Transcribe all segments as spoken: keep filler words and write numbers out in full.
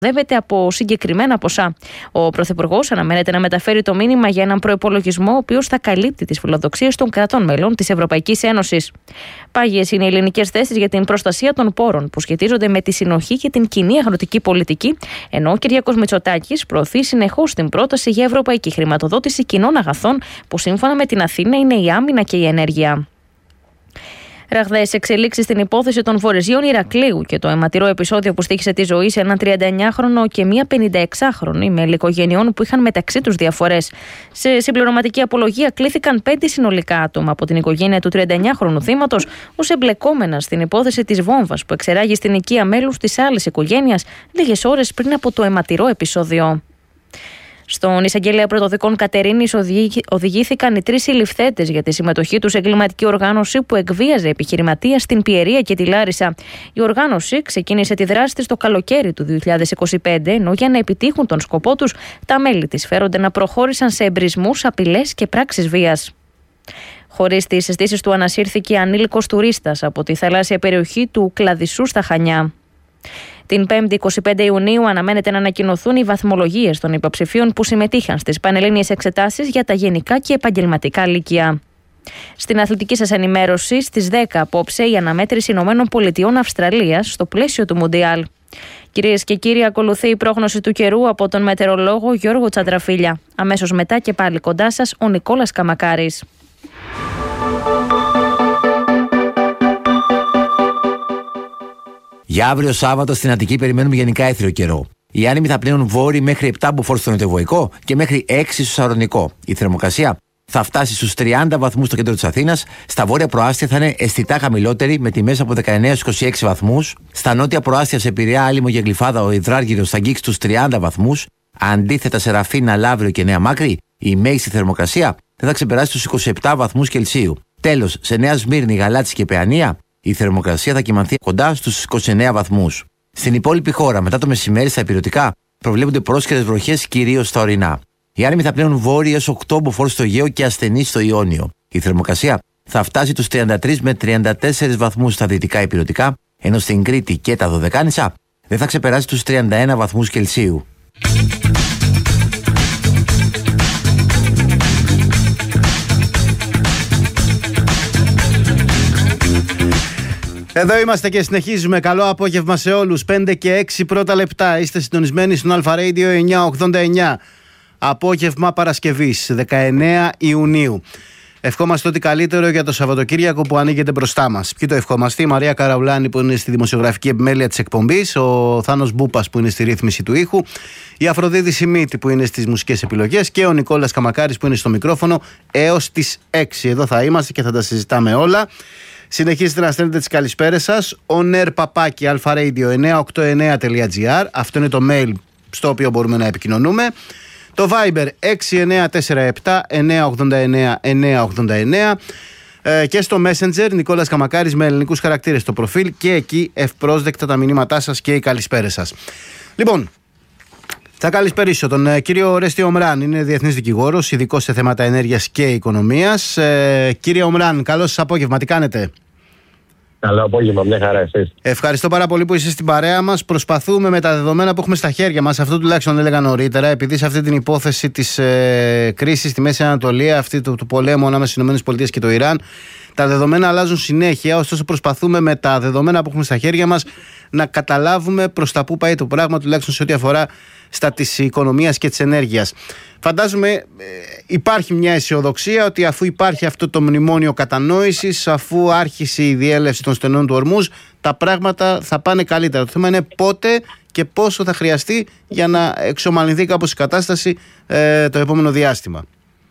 δεύεται από συγκεκριμένα ποσά. Ο Πρωθυπουργός αναμένεται να μεταφέρει το μήνυμα για έναν προϋπολογισμό ο οποίος θα καλύπτει τις φιλοδοξίες των κρατών μελών της Ευρωπαϊκής Ένωσης. Πάγιες είναι οι ελληνικές θέσεις για την προστασία των πόρων που σχετίζονται με τη συνοχή και την κοινή αγροτική πολιτική, ενώ ο Κυριάκος Μητσοτάκης προωθεί συνεχώς την πρόταση για ευρωπαϊκή χρηματοδότηση κοινών αγαθών που σύμφωνα με την Αθήνα είναι η άμυνα και η ενέργεια. Ραγδαίες εξελίξεις στην υπόθεση των φορεζίων Ηρακλείου και το αιματηρό επεισόδιο που στοίχησε τη ζωή σε έναν τριάντα εννιάχρονο και μία πενηνταεξάχρονη με οικογενειών που είχαν μεταξύ τους διαφορές. Σε συμπληρωματική απολογία κλήθηκαν πέντε συνολικά άτομα από την οικογένεια του τριάντα εννιάχρονου θύματος ως εμπλεκόμενα στην υπόθεση της βόμβας που εξεράγει στην οικία μέλους της άλλης οικογένειας λίγες ώρες πριν από το αιματηρό επεισόδιο. Στον εισαγγελέα πρωτοδικών Κατερίνης οδηγήθηκαν οι τρεις συλληφθέντες για τη συμμετοχή τους σε εγκληματική οργάνωση που εκβίαζε επιχειρηματία στην Πιερία και τη Λάρισα. Η οργάνωση ξεκίνησε τη δράση της το καλοκαίρι του δύο χιλιάδες είκοσι πέντε, ενώ για να επιτύχουν τον σκοπό τους, τα μέλη της φέρονται να προχώρησαν σε εμπρισμούς, απειλές και πράξεις βίας. Χωρίς τις αισθήσεις του, ανασύρθηκε ανήλικος τουρίστας από τη θαλάσσια περιοχή του Κλαδισσού στα Χανιά. Την Πέμπτη, εικοστή πέμπτη Ιουνίου, αναμένεται να ανακοινωθούν οι βαθμολογίες των υποψηφίων που συμμετείχαν στις πανελλήνιες εξετάσεις για τα γενικά και επαγγελματικά λύκεια. Στην αθλητική σας ενημέρωση, στις δέκα απόψε, η αναμέτρηση Ηνωμένων Πολιτειών Αυστραλίας στο πλαίσιο του Μουντιάλ. Κυρίες και κύριοι, ακολουθεί η πρόγνωση του καιρού από τον μετεωρολόγο Γιώργο Τσαντραφίλια. Αμέσως μετά και πάλι κοντά σας ο Νικόλας Καμακάρης. Για αύριο Σάββατο στην Αττική περιμένουμε γενικά έθριο καιρό. Οι άνεμοι θα πλέουν βόρειοι μέχρι επτά μποφόρ στο νοτιοβοϊκό και μέχρι έξι στο σαρονικό. Η θερμοκρασία θα φτάσει στους τριάντα βαθμούς στο κέντρο της Αθήνας. Στα βόρεια προάστια θα είναι αισθητά χαμηλότερη με τιμές από δεκαεννέα έως είκοσι έξι βαθμούς. Στα νότια προάστια σε Πειραιά, Άλυμο και Γλυφάδα ο υδράργυρος θα αγγίξει τους τριάντα βαθμούς. Αντίθετα σε Ραφίνα, Λαύριο και Νέα Μάκρη η μέγιστη θερμοκρασία δεν θα ξεπεράσει τους είκοσι επτά βαθμούς Κελσίου. Τέλος, σε Νέα Σμύρνη, Γαλάτσι και Παιανία η θερμοκρασία θα κυμανθεί κοντά στους είκοσι εννέα βαθμούς. Στην υπόλοιπη χώρα, μετά το μεσημέρι στα ηπειρωτικά, προβλέπονται πρόσχερες βροχές κυρίως στα ορεινά. Οι άνεμοι θα πλέουν βόρειοι έως οκτώ μποφόρ στο Αιγαίο και ασθενείς στο Ιόνιο. Η θερμοκρασία θα φτάσει τους τριάντα τρεις με τριάντα τέσσερις βαθμούς στα δυτικά ηπειρωτικά, ενώ στην Κρήτη και τα Δωδεκάνησα δεν θα ξεπεράσει τους τριάντα ένα βαθμούς Κελσίου. Εδώ είμαστε και συνεχίζουμε. Καλό απόγευμα σε όλους. πέντε και έξι πρώτα λεπτά. Είστε συντονισμένοι στον Αλφα Radio εννιακόσια ογδόντα εννιά. Απόγευμα Παρασκευής, δεκαεννέα Ιουνίου. Ευχόμαστε ό,τι καλύτερο για το Σαββατοκύριακο που ανοίγεται μπροστά μας. Ποιοι το ευχόμαστε? Η Μαρία Καραουλάνη που είναι στη δημοσιογραφική επιμέλεια της εκπομπής, ο Θάνος Μπούπας που είναι στη ρύθμιση του ήχου, η Αφροδίτη Σιμίτη που είναι στις μουσικές επιλογές και ο Νικόλας Καμακάρης που είναι στο μικρόφωνο έως τις έξι. Εδώ θα είμαστε και θα τα συζητάμε όλα. Συνεχίζετε να στέλνετε τις καλησπέρες σας. On air παπάκι αλφαραdio εννιακόσια ογδόντα εννέα τελεία τζι άρ. Αυτό είναι το mail στο οποίο μπορούμε να επικοινωνούμε. Το Viber έξι εννιά τέσσερα επτά εννιακόσια ογδόντα εννέα εννιακόσια ογδόντα εννέα. Ε, και στο Messenger Νικόλας Καμακάρης με ελληνικούς χαρακτήρες στο προφίλ. Και εκεί ευπρόσδεκτα τα μηνύματά σας και οι καλησπέρες σας. Λοιπόν, θα καλησπερίσω τον ε, κύριο Ορέστη Ομράν. Είναι διεθνής δικηγόρος, ειδικός σε θέματα ενέργειας και οικονομίας. Ε, κύριε Ομράν, καλό σας απόγευμα. Τι κάνετε? Καλό απόγευμα, μια χαρά εσείς. Ευχαριστώ πάρα πολύ που είστε στην παρέα μας. Προσπαθούμε με τα δεδομένα που έχουμε στα χέρια μας, αυτό τουλάχιστον έλεγα νωρίτερα, επειδή σε αυτή την υπόθεση της ε, κρίσης στη Μέση Ανατολή, αυτή του, του πολέμου ανάμεσα στις ΗΠΑ και το Ιράν, τα δεδομένα αλλάζουν συνέχεια. Ωστόσο, προσπαθούμε με τα δεδομένα που έχουμε στα χέρια μας να καταλάβουμε προς τα πού πάει το πράγμα, τουλάχιστον σε ό,τι αφορά στα της οικονομίας και της ενέργειας. Φαντάζομαι ε, υπάρχει μια αισιοδοξία ότι αφού υπάρχει αυτό το μνημόνιο κατανόησης, αφού άρχισε η διέλευση των στενών του Ορμούζ, τα πράγματα θα πάνε καλύτερα. Το θέμα είναι πότε και πόσο θα χρειαστεί για να εξομαλυνθεί κάπως η κατάσταση ε, το επόμενο διάστημα.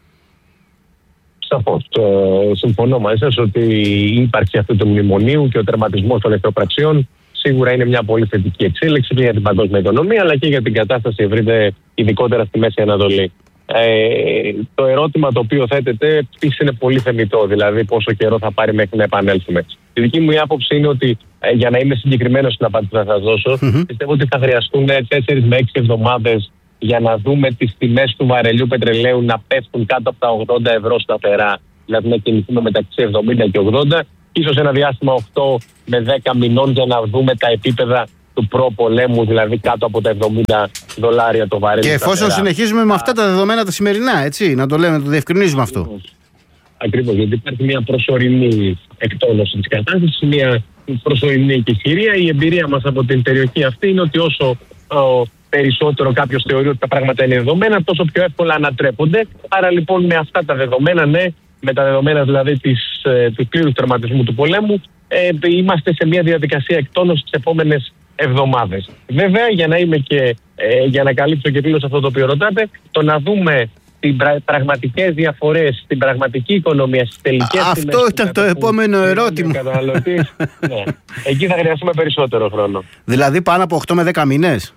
Σαφώς. Ε, συμφωνώ μαζί σας ότι υπάρχει αυτό το μνημονίου και ο τερματισμός των εχθροπραξιών σίγουρα είναι μια πολύ θετική εξέλιξη και για την παγκόσμια οικονομία αλλά και για την κατάσταση ευρύτερα, ειδικότερα στη Μέση Ανατολή. Ε, το ερώτημα το οποίο θέτεται επίσης είναι πολύ θεμιτό, δηλαδή πόσο καιρό θα πάρει μέχρι να επανέλθουμε. Η δική μου άποψη είναι ότι ε, για να είμαι συγκεκριμένος στην απάντηση που θα σας δώσω, mm-hmm. πιστεύω ότι θα χρειαστούν τέσσερις με έξι εβδομάδες για να δούμε τις τιμές του βαρελιού πετρελαίου να πέφτουν κάτω από τα ογδόντα ευρώ σταθερά, δηλαδή να κινηθούμε μεταξύ εβδομήντα και ογδόντα. Ίσως ένα διάστημα οκτώ με δέκα μηνών για να δούμε τα επίπεδα του προ-πολέμου, δηλαδή κάτω από τα εβδομήντα δολάρια το βαρέλι. Και εφόσον συνεχίζουμε με αυτά τα δεδομένα τα σημερινά, έτσι, να το λέμε, να το διευκρινίζουμε αυτό. Ακριβώς, γιατί υπάρχει μια προσωρινή εκτόνωση της κατάστασης, μια προσωρινή εκεχηρία. Η εμπειρία μας από την περιοχή αυτή είναι ότι όσο ο, περισσότερο κάποιος θεωρεί ότι τα πράγματα είναι δεδομένα, τόσο πιο εύκολα ανατρέπονται. Άρα λοιπόν με αυτά τα δεδομένα, ναι, με τα δεδομένα δηλαδή της, ε, του πλήρους τερματισμού του πολέμου, ε, είμαστε σε μια διαδικασία εκτόνωσης τις επόμενες εβδομάδες. Βέβαια, για να είμαι και ε, για να καλύψω και πλήρως αυτό το οποίο ρωτάτε, το να δούμε τις πραγματικές διαφορές στην πραγματική οικονομία, στις τελικές τιμές. Αυτό ήταν το επόμενο ερώτημα. Ναι. Εκεί θα χρειαστούμε περισσότερο χρόνο. Δηλαδή πάνω από οκτώ με δέκα μήνες.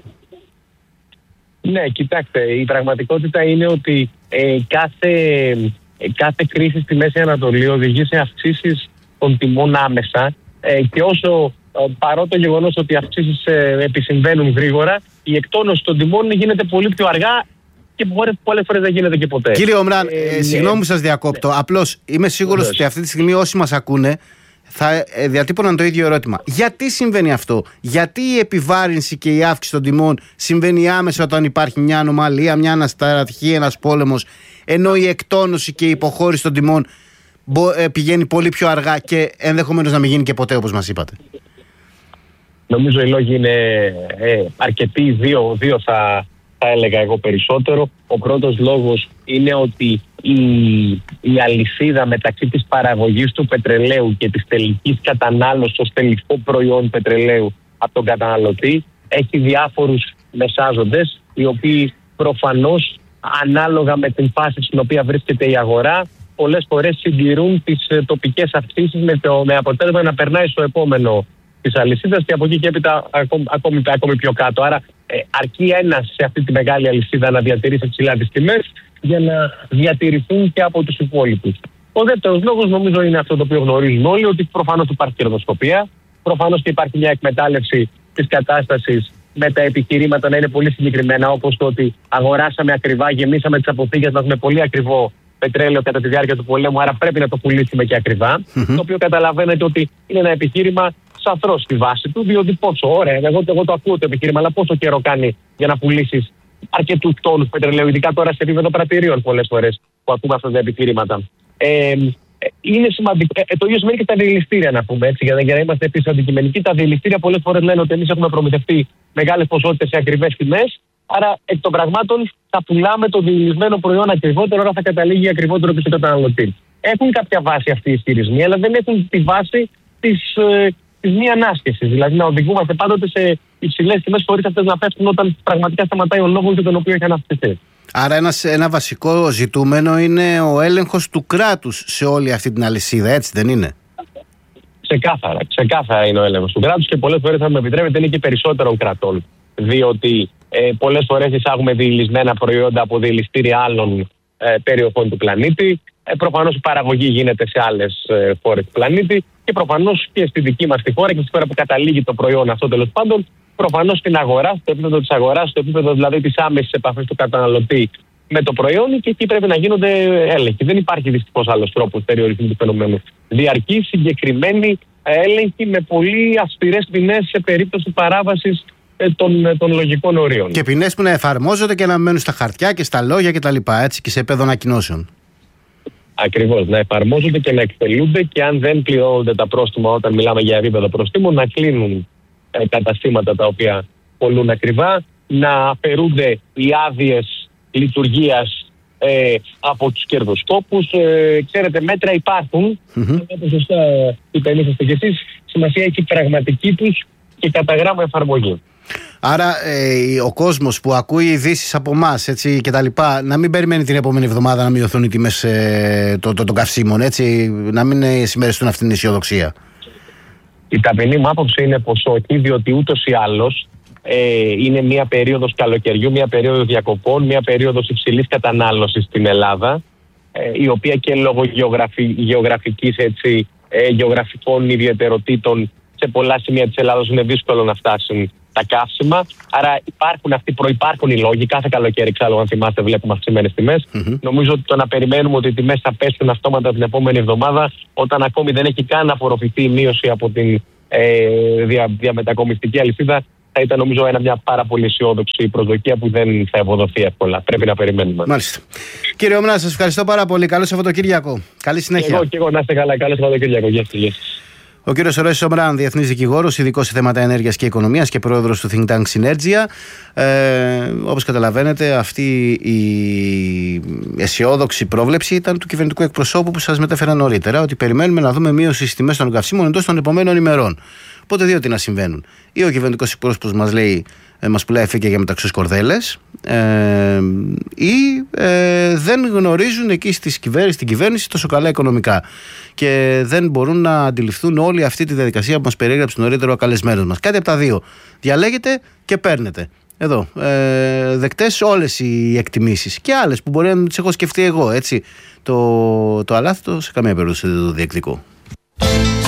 Ναι, κοιτάξτε, η πραγματικότητα είναι ότι ε, κάθε, ε, κάθε κρίση στη Μέση Ανατολή οδηγεί σε αυξήσεις των τιμών άμεσα ε, και όσο ε, παρό το γεγονός ότι οι αυξήσεις ε, επισυμβαίνουν γρήγορα, η εκτόνωση των τιμών γίνεται πολύ πιο αργά και πολλές φορές δεν γίνεται και ποτέ. Κύριε Ομράν, ε, ε, ναι. συγγνώμη που σας διακόπτω, ναι. Απλώς είμαι σίγουρος ότι αυτή τη στιγμή όσοι μας ακούνε θα διατύπωναν το ίδιο ερώτημα. Γιατί συμβαίνει αυτό? Γιατί η επιβάρυνση και η αύξηση των τιμών συμβαίνει άμεσα όταν υπάρχει μια ανομαλία, μια αναστατική, ένας πόλεμος, ενώ η εκτόνωση και η υποχώρηση των τιμών πηγαίνει πολύ πιο αργά και ενδεχομένως να μην γίνει και ποτέ, όπως μας είπατε? Νομίζω οι λόγοι είναι ε, αρκετοί, δύο, δύο θα, θα έλεγα εγώ περισσότερο. Ο πρώτος λόγος είναι ότι η, η αλυσίδα μεταξύ της παραγωγής του πετρελαίου και της τελικής κατανάλωσης ως τελικό προϊόν πετρελαίου από τον καταναλωτή έχει διάφορους μεσάζοντες, οι οποίοι προφανώς ανάλογα με την φάση στην οποία βρίσκεται η αγορά πολλές φορές συντηρούν τις ε, τοπικές αυξήσεις με, το, με αποτέλεσμα να περνάει στο επόμενο της αλυσίδας και από εκεί και έπειτα ακόμη, ακόμη, ακόμη πιο κάτω. Άρα ε, αρκεί ένας σε αυτή τη μεγάλη αλυσίδα να διατηρήσει ψηλά τις τιμές για να διατηρηθούν και από τους υπόλοιπους. Ο δεύτερος λόγος νομίζω είναι αυτό το οποίο γνωρίζουν όλοι, ότι προφανώς υπάρχει κερδοσκοπία, προφανώς και υπάρχει μια εκμετάλλευση της κατάστασης με τα επιχειρήματα να είναι πολύ συγκεκριμένα, όπως το ότι αγοράσαμε ακριβά, γεμίσαμε τις αποθήκες μας με πολύ ακριβό πετρέλαιο κατά τη διάρκεια του πολέμου, άρα πρέπει να το πουλήσουμε και ακριβά. Mm-hmm. Το οποίο καταλαβαίνετε ότι είναι ένα επιχείρημα σαφρό στη βάση του, διότι πόσο, ωραία, εγώ, εγώ το ακούω το επιχείρημα, αλλά πόσο καιρό κάνει για να πουλήσει αρκετούς τόνους πετρελαίου, ειδικά τώρα σε επίπεδο πρατηρίων πολλές φορές που ακούμε αυτά τα επιχειρήματα. Ε, είναι σημαντικό. Ε, το ίδιο σημαίνει και τα διελιστήρια, να πούμε έτσι, για να, για να είμαστε επίσης αντικειμενικοί. Τα διελιστήρια πολλές φορές λένε ότι εμείς έχουμε προμηθευτεί μεγάλες ποσότητες σε ακριβές τιμές. Άρα, εκ των πραγμάτων, θα πουλάμε το διελισμένο προϊόν ακριβότερο, άρα θα καταλήγει ακριβότερο και στον καταναλωτή. Έχουν κάποια βάση αυτοί οι ισχυρισμοί, αλλά δεν έχουν τη βάση της, ε, της μη ανάσχεσης. Δηλαδή, να οδηγούμαστε πάντοτε σε υψηλές τιμές χωρίς αυτές να πέφτουν όταν πραγματικά σταματάει ο λόγος για τον οποίο έχει αναπτυχθεί. Άρα, ένας, ένα βασικό ζητούμενο είναι ο έλεγχος του κράτους σε όλη αυτή την αλυσίδα, έτσι δεν είναι? Ξεκάθαρα, ξεκάθαρα είναι ο έλεγχος του κράτους και πολλές φορές, αν με επιτρέπετε, είναι και περισσότερων κρατών. Διότι ε, πολλές φορές εισάγουμε διελισμένα προϊόντα από διελιστήρια άλλων ε, περιοχών του πλανήτη. Ε, προφανώς η παραγωγή γίνεται σε άλλες ε, χώρες του πλανήτη και προφανώς και στη δική μας τη χώρα και στη χώρα που καταλήγει το προϊόν αυτό, τέλος πάντων, προφανώς στην αγορά, στο επίπεδο της αγοράς, στο επίπεδο δηλαδή της άμεσης επαφής του καταναλωτή με το προϊόν, και εκεί πρέπει να γίνονται έλεγχοι. Δεν υπάρχει δυστυχώς άλλος τρόπος περιορισμού του φαινομένου. Διαρκή, συγκεκριμένη έλεγχη με πολύ αυστηρές ποινές σε περίπτωση παράβασης Των, των λογικών ορίων. Και ποινές που να εφαρμόζονται και να μένουν στα χαρτιά και στα λόγια κτλ. Έτσι, και σε επίπεδο ανακοινώσεων. Ακριβώς. Να εφαρμόζονται και να εκτελούνται, και αν δεν πληρώνονται τα πρόστιμα όταν μιλάμε για επίπεδο προστίμων, να κλείνουν ε, καταστήματα τα οποία πολλούν ακριβά, να αφαιρούνται οι άδειες λειτουργίας ε, από τους κερδοσκόπους. Ε, ξέρετε, μέτρα υπάρχουν. Mm-hmm. Όπως σωστά υπενήσαστε κι εσείς, σημασία έχει πραγματική τους και κατά γράμμα εφαρμογή. Άρα ε, ο κόσμος που ακούει ειδήσεις από εμάς και τα λοιπά, να μην περιμένει την επόμενη εβδομάδα να μειωθούν οι τιμές ε, των το, το καυσίμων, έτσι, να μην ε, συμμεριστούν αυτήν την αισιοδοξία. Η ταπεινή μου άποψη είναι πως όχι, διότι ούτως ή άλλως ε, είναι μια περίοδος καλοκαιριού, μια περίοδος διακοπών, μια περίοδος υψηλής κατανάλωσης στην Ελλάδα, ε, η οποία και λόγω γεωγραφι, γεωγραφικής, έτσι, ε, γεωγραφικών ιδιαιτεροτήτων σε πολλά σημεία της Ελλάδας είναι δύσκολο να φτάσουν τα καύσιμα. Άρα υπάρχουν αυτοί, προϋπάρχουν οι λόγοι. Κάθε καλοκαίρι, εξάλλου, αν θυμάστε, βλέπουμε αυξημένες τιμές. Mm-hmm. Νομίζω ότι το να περιμένουμε ότι οι τιμές θα πέσουν αυτόματα την επόμενη εβδομάδα, όταν ακόμη δεν έχει καν απορροφηθεί η μείωση από την ε, δια, διαμετακομιστική αλυσίδα, θα ήταν νομίζω ένα, μια πάρα πολύ αισιόδοξη προσδοκία που δεν θα ευοδοθεί εύκολα. Πρέπει να περιμένουμε. Μάλιστα. Κύριε Ομνά, σας ευχαριστώ πάρα πολύ. Καλό Σαββατοκύριακο. Καλή συνέχεια. Και εγώ, και εγώ να είστε καλά. Καλό Σαββατοκύριακο. Γεια σας. Ο κύριος Ορέσης Ομράν, διεθνής δικηγόρος, ειδικός σε θέματα ενέργειας και οικονομίας και πρόεδρος του Think Tank Synergia. Ε, όπως καταλαβαίνετε, αυτή η αισιόδοξη πρόβλεψη ήταν του κυβερνητικού εκπροσώπου που σας μετέφερα νωρίτερα, ότι περιμένουμε να δούμε μείωση στις τιμές των καυσίμων εντός των επόμενων ημερών. Οπότε δύο τι να συμβαίνουν. Ή ο κυβερνητικός εκπρόσωπος μας λέει, ε, μας πουλάει φύκια για μεταξούς κορδέλες, ε, ή ε, δεν γνωρίζουν εκεί στις κυβέρνηση, στην κυβέρνηση τόσο καλά οικονομικά και δεν μπορούν να αντιληφθούν όλη αυτή τη διαδικασία που μας περιέγραψε νωρίτερα ο καλεσμένος μας. Κάτι από τα δύο. Διαλέγετε και παίρνετε. Εδώ, ε, δεκτές όλες οι εκτιμήσεις και άλλες που μπορεί να τις έχω σκεφτεί εγώ, έτσι. Το, το αλάθητο σε καμία περίπτωση δεν το διεκδικώ.